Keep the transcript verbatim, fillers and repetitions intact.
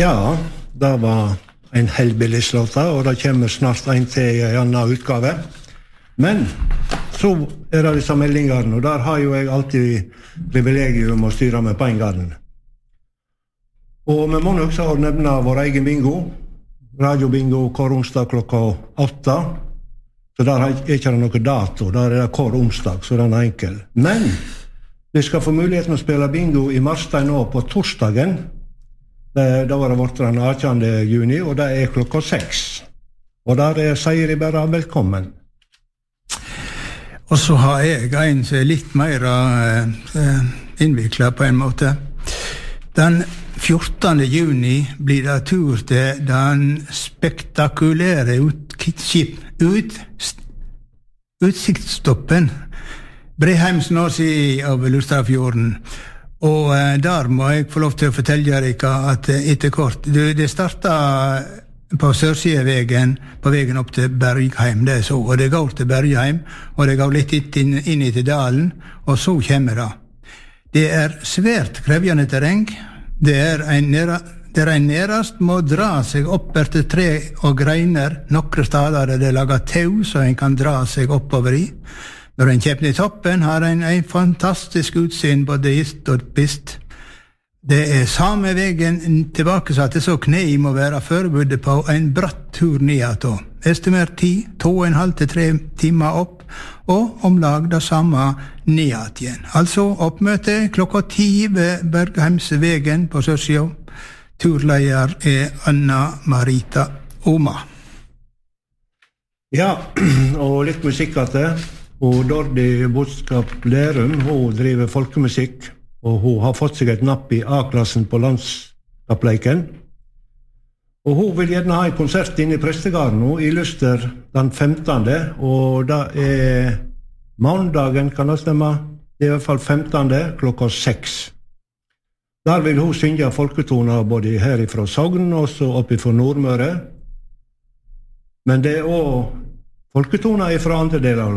Ja, det var en Hellbillies-låta, og det kommer snart en til i en annen utgave. Men så er det disse meldingene, og der har jo jeg alltid privilegium å styre med på en gang. Og vi må også nevne vår egen bingo, radiobingo hver onsdag klokka åtta. Så der er ikke noe dato, der er det hver onsdag, så den er enkel. Men vi skal få muligheten å spille bingo i Marstein nå på torsdagen. Det, da var det vårt den attende juni, og det er klokka seks. Og der er, sier jeg bare velkommen. Og så har jeg en som er litt mer uh, innviklet på en måte. Den fjortende juni blir det tur til den spektakulære utskip, ut, utsiktsstoppen Breheimsnåsi av Lustrafjorden. Og uh, der må jeg få lov til å fortelle dere at uh, etter kort, det, det startet på Sørsidevegen, på vegen opp til Bergheim, det er så, og det går til Bergheim, og det går litt inn, inn i til dalen, og så kommer det. Det er svært krevjende terreng, det er en, det er en nerast må dra seg opp etter tre og greiner, nokre stader er det laget tau, så en kan dra seg oppover i. Når en kjøper i toppen, har en en fantastisk utsyn både ist og pist. Det er samme vegen tilbake, så at det så knei må være forberedt på en bratt tur ned. Estimert tid, to og en halv til tre timer opp, og omlag det samme ned igjen. Altså oppmøte klokka ti ved Bergheimsvegen på Sørsio. Turleier er Anna-Marita Oma. Ja, og litt musikk at det. Og Dordi Bodskap Lerum, hun driver folkemusikk, og hun har fått seg et napp i A-klassen på landskapleiken. Og hun vil gjerne ha en konsert inne i Prestegarden nå, i Luster den femtende, og det er mandagen, kan det stemme? Det er i hvert fall femtende, klokka seks. Der vil hun synge folketoner både herifra Sogn, og så oppe fra Nordmøre. Men det er også folketoner fra andre deler av